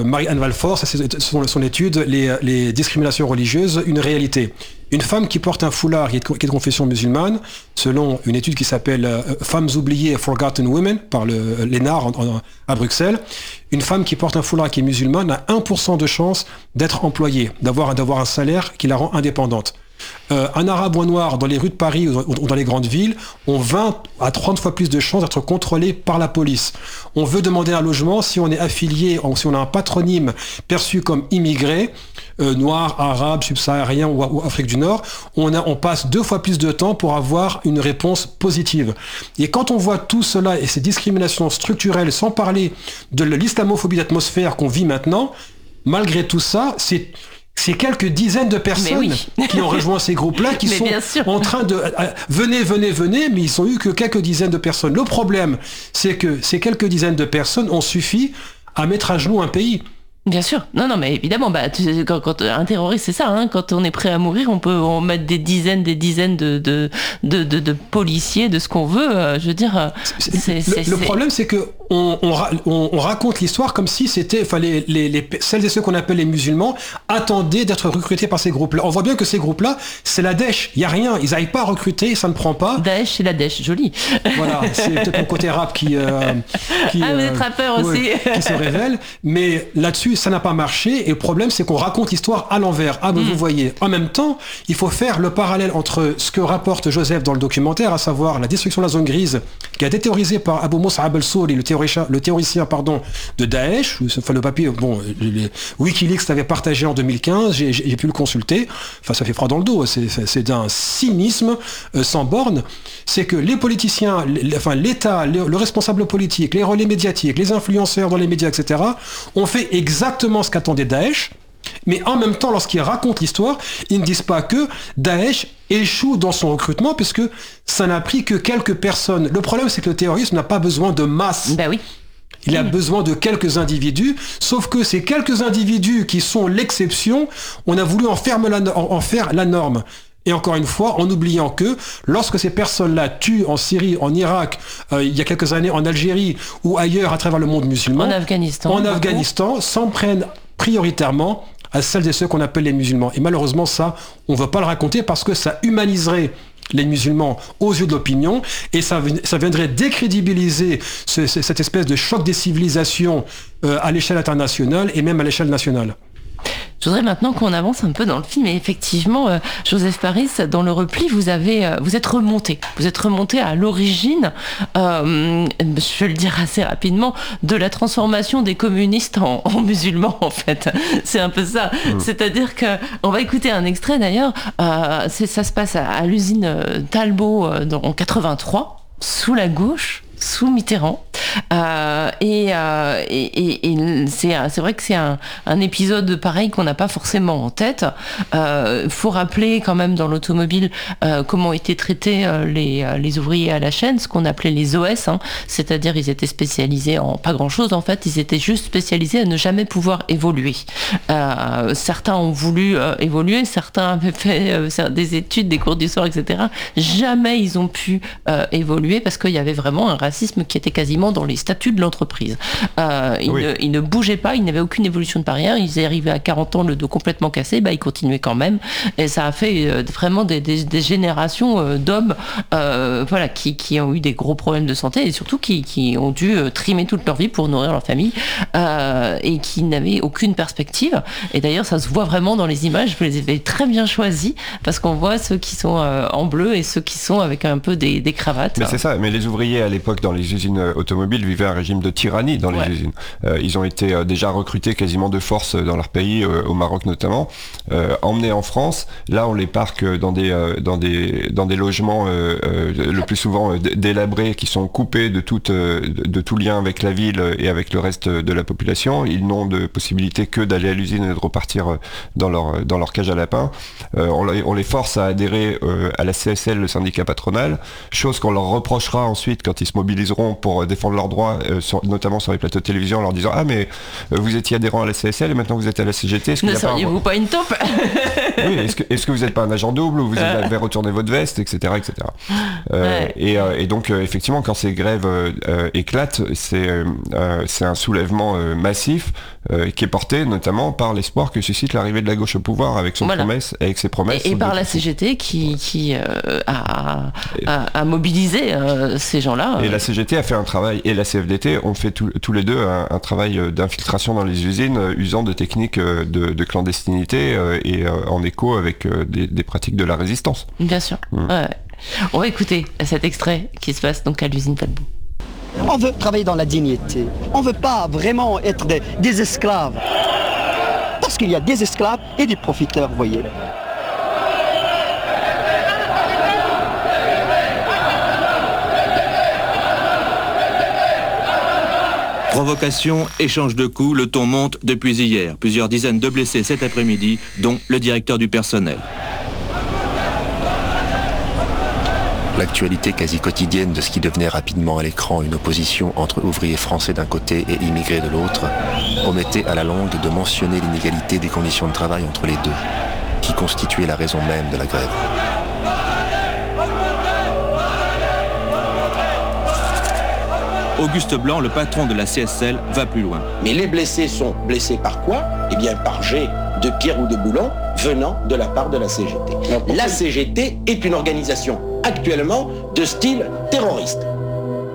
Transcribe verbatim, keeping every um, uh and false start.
Marie-Anne Valfort, ça c'est son, son étude, les, les discriminations religieuses, une réalité. Une femme qui porte un foulard, qui est de, qui est de confession musulmane, selon une étude qui s'appelle euh, Femmes oubliées, Forgotten Women, par le, l'E N A R en, en, à Bruxelles, une femme qui porte un foulard qui est musulmane a un pour cent de chance d'être employée, d'avoir, d'avoir un salaire qui la rend indépendante. Euh, un arabe ou un noir dans les rues de Paris ou, ou dans les grandes villes ont vingt à trente fois plus de chances d'être contrôlés par la police. On veut demander un logement si on est affilié, si on a un patronyme perçu comme immigré, euh, noir, arabe, subsaharien ou, ou Afrique du Nord, on, a, on passe deux fois plus de temps pour avoir une réponse positive. Et quand on voit tout cela et ces discriminations structurelles, sans parler de l'islamophobie d'atmosphère qu'on vit maintenant, malgré tout ça, c'est... C'est quelques dizaines de personnes oui. qui ont rejoint ces groupes-là, qui sont en train de... Euh, venez, venez, venez, mais ils n'ont eu que quelques dizaines de personnes. Le problème, c'est que ces quelques dizaines de personnes ont suffi à mettre à genoux un pays. Bien sûr, non, non, mais évidemment, bah, tu, quand, quand un terroriste, c'est ça, hein, quand on est prêt à mourir, on peut en mettre des dizaines, des dizaines de, de, de, de, de policiers, de ce qu'on veut. Euh, je veux dire, c'est, c'est, c'est, le, le problème, c'est que on, on, on, on raconte l'histoire comme si c'était, enfin, les, les, les, celles et ceux qu'on appelle les musulmans attendaient d'être recrutés par ces groupes-là. On voit bien que ces groupes-là, c'est la Daesh. Il y a rien, ils n'arrivent pas à recruter, ça ne prend pas. Daesh, c'est la Daesh, joli. Voilà, c'est peut-être mon côté rap qui, euh, qui, ah, vous êtes rappeur euh, aussi, ouais, qui se révèle. Mais là-dessus, ça n'a pas marché. Et le problème, c'est qu'on raconte l'histoire à l'envers. Ah, ben mmh. vous voyez. En même temps, il faut faire le parallèle entre ce que rapporte Joseph dans le documentaire, à savoir la destruction de la zone grise, qui a été théorisée par Abu Mus'ab al-Souli, le théoricien, le théoricien pardon, de Daesh. Enfin, le papier, bon, les Wikileaks l'avait partagé en deux mille quinze. J'ai, j'ai pu le consulter. Enfin, ça fait froid dans le dos. C'est, c'est d'un cynisme euh, sans borne. C'est que les politiciens, les, enfin l'État, le, le responsable politique, les relais médiatiques, les influenceurs dans les médias, et cetera, ont fait exactement ce qu'attendait Daesh, mais en même temps, lorsqu'ils racontent l'histoire, ils ne disent pas que Daesh échoue dans son recrutement, puisque ça n'a pris que quelques personnes. Le problème, c'est que le terrorisme n'a pas besoin de masse. Ben oui. Il a besoin de quelques individus, sauf que ces quelques individus qui sont l'exception, on a voulu en faire la, en, en faire la norme. Et encore une fois, en oubliant que lorsque ces personnes-là tuent en Syrie, en Irak, euh, il y a quelques années en Algérie ou ailleurs à travers le monde musulman, en Afghanistan, en Afghanistan, s'en prennent prioritairement à celles et ceux qu'on appelle les musulmans. Et malheureusement, ça, on ne veut pas le raconter parce que ça humaniserait les musulmans aux yeux de l'opinion et ça, ça viendrait décrédibiliser ce, cette espèce de choc des civilisations euh, à l'échelle internationale et même à l'échelle nationale. Je voudrais maintenant qu'on avance un peu dans le film. Et effectivement, euh, Joseph Paris, dans le repli, vous avez, euh, vous êtes remonté. Vous êtes remonté à l'origine, euh, je vais le dire assez rapidement, de la transformation des communistes en, en musulmans, en fait. C'est un peu ça. Mmh. C'est-à-dire que, on va écouter un extrait d'ailleurs. Euh, c'est, ça se passe à, à l'usine Talbot euh, dans, en quatre-vingt-trois, sous la gauche, sous Mitterrand. Euh, et, euh, et, et, et c'est, c'est vrai que c'est un, un épisode pareil qu'on n'a pas forcément en tête. Il euh, faut rappeler quand même dans l'automobile euh, comment étaient traités euh, les, les ouvriers à la chaîne, ce qu'on appelait les O S, hein, c'est-à-dire ils étaient spécialisés en pas grand-chose en fait, ils étaient juste spécialisés à ne jamais pouvoir évoluer. Euh, certains ont voulu euh, évoluer, certains avaient fait euh, des études, des cours du soir, et cetera. Jamais ils ont pu euh, évoluer parce qu'il y avait vraiment un racisme qui était quasiment dans les statuts de l'entreprise. Euh, ils, oui. ne, ils ne bougeaient pas, ils n'avaient aucune évolution de carrière, ils arrivaient à quarante ans le dos complètement cassé, bah, ils continuaient quand même. Et ça a fait euh, vraiment des, des, des générations euh, d'hommes euh, voilà, qui, qui ont eu des gros problèmes de santé et surtout qui, qui ont dû euh, trimer toute leur vie pour nourrir leur famille euh, et qui n'avaient aucune perspective. Et d'ailleurs, ça se voit vraiment dans les images, vous les avez très bien choisis parce qu'on voit ceux qui sont euh, en bleu et ceux qui sont avec un peu des, des cravates. Mais c'est ça, mais les ouvriers à l'époque dans les usines automobiles vivaient un régime de tyrannie dans les ouais. usines. Euh, ils ont été euh, déjà recrutés quasiment de force dans leur pays, euh, au Maroc notamment, euh, emmenés en France. Là, on les parque dans des, euh, dans des, dans des logements euh, euh, le plus souvent euh, délabrés, qui sont coupés de tout, euh, de, de tout lien avec la ville et avec le reste de la population. Ils n'ont de possibilité que d'aller à l'usine et de repartir dans leur, dans leur cage à lapins. Euh, on, on les force à adhérer euh, à la C S L, le syndicat patronal, chose qu'on leur reprochera ensuite quand ils se mobilisent mobiliseront pour défendre leurs droits, euh, sur, notamment sur les plateaux de télévision, en leur disant ah mais euh, vous étiez adhérent à la C S L et maintenant vous êtes à la C G T. Est-ce ne seriez-vous pas, un... pas une taupe? Oui, est-ce que, est-ce que vous n'êtes pas un agent double ou vous avez retourné votre veste, et cetera, et cetera. Euh, ouais. et, euh, et donc euh, effectivement, quand ces grèves euh, euh, éclatent, c'est euh, c'est un soulèvement euh, massif euh, qui est porté notamment par l'espoir que suscite l'arrivée de la gauche au pouvoir avec son voilà. promesse, avec ses promesses. Et, et par la C G T qui, qui euh, a, a, a mobilisé euh, ces gens-là. Et la C G T a fait un travail, et la C F D T ont fait tout, tous les deux un, un travail d'infiltration dans les usines, euh, usant de techniques euh, de, de clandestinité euh, et euh, en écho avec euh, des, des pratiques de la résistance. Bien sûr. Mmh. Ouais. On va écouter cet extrait qui se passe donc à l'usine Paquebot. On veut travailler dans la dignité. On ne veut pas vraiment être des, des esclaves. Parce qu'il y a des esclaves et des profiteurs, vous voyez. Provocation, échange de coups, le ton monte depuis hier. Plusieurs dizaines de blessés cet après-midi, dont le directeur du personnel. L'actualité quasi quotidienne de ce qui devenait rapidement à l'écran une opposition entre ouvriers français d'un côté et immigrés de l'autre omettait à la longue de mentionner l'inégalité des conditions de travail entre les deux, qui constituait la raison même de la grève. Auguste Blanc, le patron de la C S L, va plus loin. Mais les blessés sont blessés par quoi? Eh bien par jet de pierre ou de boulon venant de la part de la C G T. La C G T est une organisation actuellement de style terroriste.